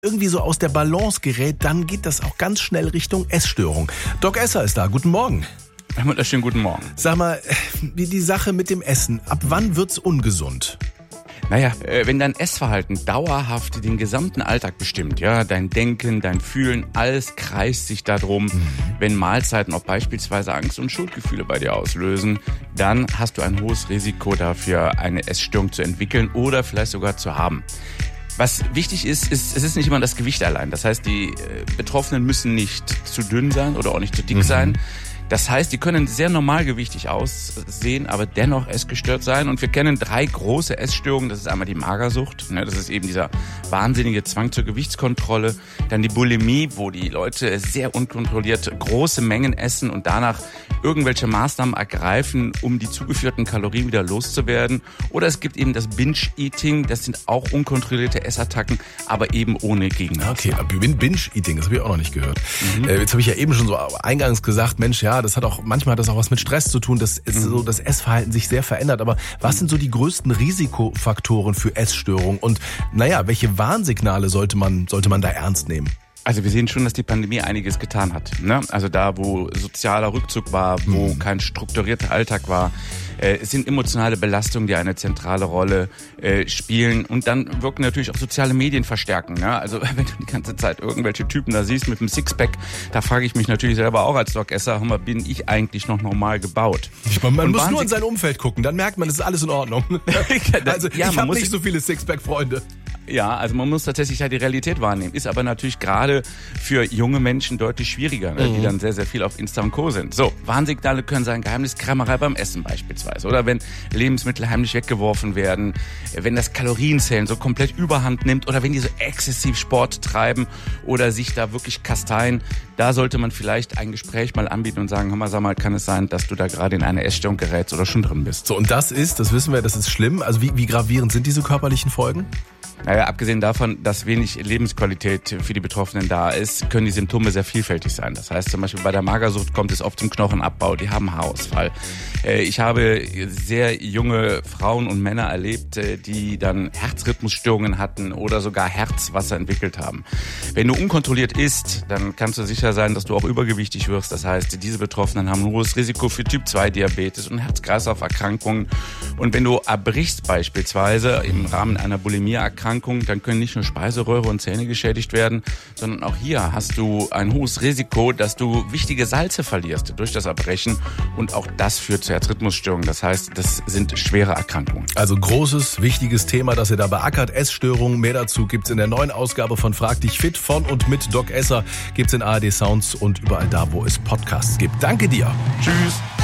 irgendwie so aus der Balance gerät, dann geht das auch ganz schnell Richtung Essstörung. Doc Esser ist da. Guten Morgen. Einen wunderschönen guten Morgen. Sag mal, wie die Sache mit dem Essen. Ab wann wird's ungesund? Naja, wenn dein Essverhalten dauerhaft den gesamten Alltag bestimmt, ja, dein Denken, dein Fühlen, alles kreist sich darum, wenn Mahlzeiten auch beispielsweise Angst und Schuldgefühle bei dir auslösen, dann hast du ein hohes Risiko dafür, eine Essstörung zu entwickeln oder vielleicht sogar zu haben. Was wichtig ist, es ist nicht immer das Gewicht allein. Das heißt, die Betroffenen müssen nicht zu dünn sein oder auch nicht zu dick sein. Das heißt, die können sehr normalgewichtig aussehen, aber dennoch essgestört sein. Und wir kennen 3 große Essstörungen. Das ist einmal die Magersucht. Das ist eben dieser wahnsinnige Zwang zur Gewichtskontrolle. Dann die Bulimie, wo die Leute sehr unkontrolliert große Mengen essen und danach irgendwelche Maßnahmen ergreifen, um die zugeführten Kalorien wieder loszuwerden. Oder es gibt eben das Binge-Eating. Das sind auch unkontrollierte Essattacken, aber eben ohne Gegenmaß. Okay, Binge-Eating, das habe ich auch noch nicht gehört. Jetzt habe ich ja eben schon so eingangs gesagt, Mensch, ja, manchmal hat das auch was mit Stress zu tun, dass so das Essverhalten sich sehr verändert. Aber was sind so die größten Risikofaktoren für Essstörung? Und welche Warnsignale sollte man da ernst nehmen? Also wir sehen schon, dass die Pandemie einiges getan hat. Ne? Also da, wo sozialer Rückzug war, wo kein strukturierter Alltag war, es sind emotionale Belastungen, die eine zentrale Rolle spielen. Und dann wirken natürlich auch soziale Medien verstärken. Ne? Also wenn du die ganze Zeit irgendwelche Typen da siehst mit einem Sixpack, da frage ich mich natürlich selber auch als Doc Esser, bin ich eigentlich noch normal gebaut? Man muss nur in sein Umfeld gucken, dann merkt man, es ist alles in Ordnung. Also ja, ich habe nicht so viele Sixpack-Freunde. Ja, also man muss tatsächlich die Realität wahrnehmen. Ist aber natürlich gerade für junge Menschen deutlich schwieriger, ne, die dann sehr, sehr viel auf Insta und Co. sind. So, Warnsignale können sein Geheimniskrämerei beim Essen beispielsweise. Oder wenn Lebensmittel heimlich weggeworfen werden, wenn das Kalorienzählen so komplett überhand nimmt oder wenn die so exzessiv Sport treiben oder sich da wirklich kasteien. Da sollte man vielleicht ein Gespräch mal anbieten und sagen, sag mal, kann es sein, dass du da gerade in eine Essstörung gerätst oder schon drin bist? So, und das wissen wir, das ist schlimm. Also wie gravierend sind diese körperlichen Folgen? Naja, abgesehen davon, dass wenig Lebensqualität für die Betroffenen da ist, können die Symptome sehr vielfältig sein. Das heißt zum Beispiel bei der Magersucht kommt es oft zum Knochenabbau, die haben Haarausfall. Ich habe sehr junge Frauen und Männer erlebt, die dann Herzrhythmusstörungen hatten oder sogar Herzwasser entwickelt haben. Wenn du unkontrolliert isst, dann kannst du sicher sein, dass du auch übergewichtig wirst. Das heißt, diese Betroffenen haben ein hohes Risiko für Typ-2-Diabetes und Herz-Kreislauf-Erkrankungen. Und wenn du erbrichst beispielsweise im Rahmen einer Bulimie-Erkrankung, dann können nicht nur Speiseröhre und Zähne geschädigt werden, sondern auch hier hast du ein hohes Risiko, dass du wichtige Salze verlierst durch das Erbrechen und auch das führt zu Herzrhythmusstörungen. Das heißt, das sind schwere Erkrankungen. Also großes, wichtiges Thema, das ihr da beackert, Essstörungen. Mehr dazu gibt's in der neuen Ausgabe von Frag dich fit von und mit Doc Esser. Gibt's in ARD Sounds und überall da, wo es Podcasts gibt. Danke dir. Tschüss.